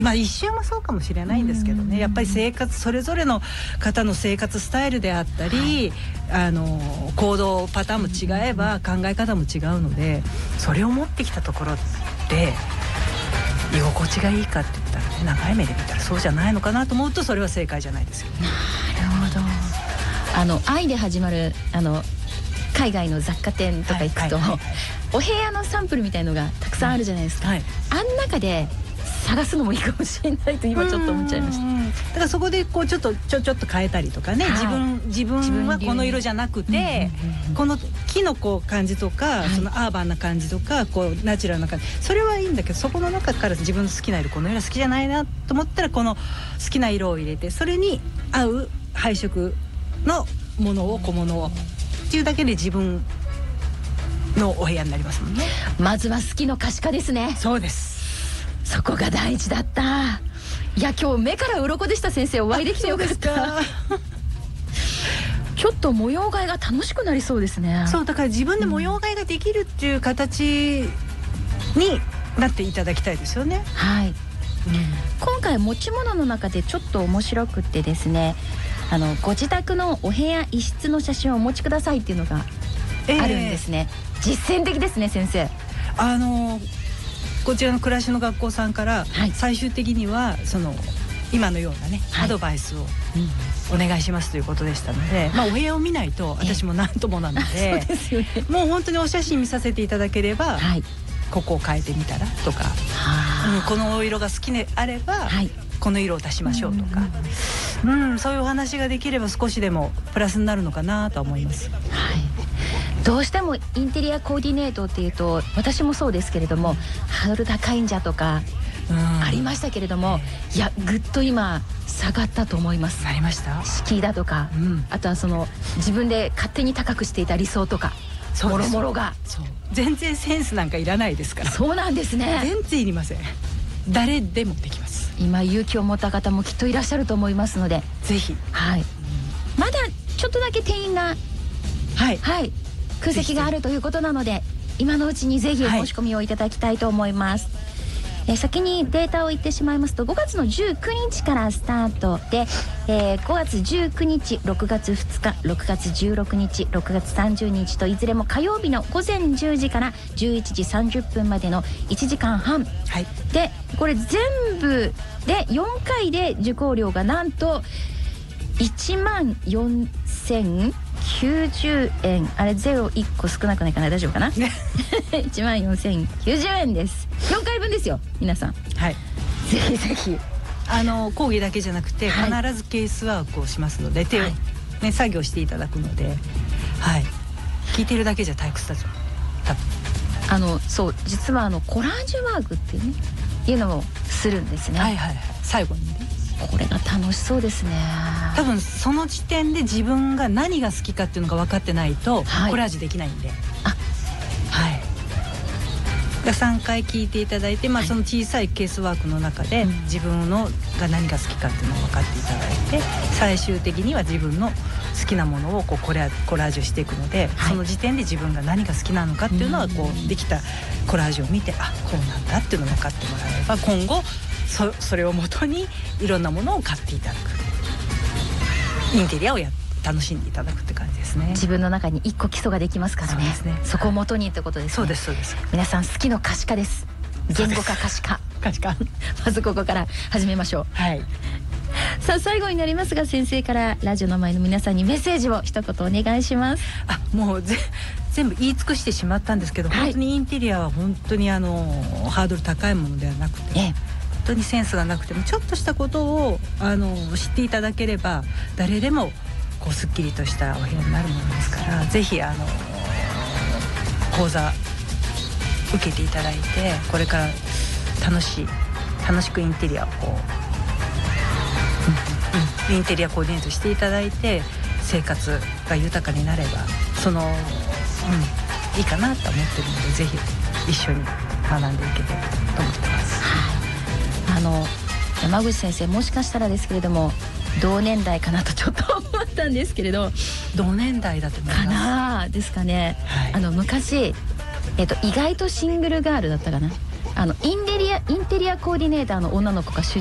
一瞬もそうかもしれないんですけどね、やっぱり生活、それぞれの方の生活スタイルであったり、行動パターンも違えば考え方も違うので、それを持ってきたところで居心地がいいかって言ったらね、長い目で見たらそうじゃないのかなと思うと、それは正解じゃないですよね。 なるほど。愛で始まる海外の雑貨店とか行くと、お部屋のサンプルみたいのがたくさんあるじゃないですか、あん中で探すのもいいかもしれないと今ちょっと思っちゃいました。 だからそこでこうちょっと変えたりとかね、自分はこの色じゃなくて、この木のこう感じとか、そのアーバンな感じとか、こうナチュラルな感じ、それはいいんだけど、そこの中から自分の好きな色、この色好きじゃないなと思ったら、この好きな色を入れて、それに合う配色のものを、小物をっていうだけで自分のお部屋になりますもんね。 まずは好きの可視化ですね。 そうです。 そこが大事だった。いや、今日目から鱗でした。先生、お会いできてよかった。ちょっと模様替えが楽しくなりそうですね。 そう、だから自分で模様替えができるっていう形になっていただきたいですよね。 はい、今回持ち物の中でちょっと面白くってですね、ご自宅のお部屋一室の写真をお持ちくださいっていうのがあるんですね。実践的ですね、先生。 こちらの暮らしの学校さんから最終的にはその今のようなね、アドバイスをお願いしますということでしたので、お部屋を見ないと私も何ともなので、もう本当にお写真見させていただければ、ここを変えてみたらとか、このお色が好きであればこの色を出しましょうとか、そういうお話ができれば少しでもプラスになるのかなと思います。 どうしてもインテリアコーディネートっていうと、私もそうですけれども、ハードル高いんじゃとかありましたけれども、いや、ぐっと今下がったと思います。 なりました。 敷居だとか、あとはその自分で勝手に高くしていた理想とか、もろもろが、 全然センスなんかいらないですから。 そうなんですね。 全然いりません。誰でもできます。 今勇気を持った方もきっといらっしゃると思いますので、 ぜひ。 まだちょっとだけ定員が空席があるということなので、今のうちにぜひお申し込みをいただきたいと思います。先にデータを言ってしまいますと、5月の19日からスタートで、5月19日、6月2日、6月16日、6月30日といずれも火曜日の午前10時から11時30分までの1時間半、でこれ全部で4回で受講料がなんと14,090円。あれゼロ1個少なくないかな、大丈夫かな14,090円です。4回分ですよ、皆さん。ぜひぜひ講義だけじゃなくて、必ずケースワークをしますので、手をね、作業していただくので、聞いてるだけじゃ退屈だと多分。 そう実はコラージュワークっていうのをするんですね。 最後にね、 これが楽しそうですね。 多分その時点で自分が何が好きかっていうのが分かってないと、コラージュできないんで、3回聞いていただいて、その小さいケースワークの中で、自分のが何が好きかっていうのを分かっていただいて、最終的には自分の好きなものをこうコラージュしていくので、その時点で自分が何が好きなのかっていうのはこうできたコラージュを見て、こうなんだっていうのを分かってもらえれば、今後それをもとにいろんなものを買っていただく、インテリアを楽しんでいただくって感じですね。 自分の中に一個基礎ができますからね。そこをもとにってことですね。 そうです。 皆さん好きの可視化です。言語化可視化まずここから始めましょう。さあ、最後になりますが、先生からラジオの前の皆さんにメッセージを一言お願いします。 もう全部言い尽くしてしまったんですけど、本当にインテリアは本当にハードル高いものではなくて、本当にセンスがなくてもちょっとしたことを知っていただければ、誰でもこうすっきりとしたお部屋になるものですから、ぜひ講座受けていただいて、これから楽しくインテリアをインテリアコーディネートしていただいて、生活が豊かになればいいかなと思ってるので、ぜひ一緒に学んでいければと思ってます。 山口先生、もしかしたらですけれども同年代かなとちょっと思ったんですけれど。 同年代だと思います。 かなですかね。昔意外とシングルガールだったかな。インテリテリアコーディネーターの女の子が主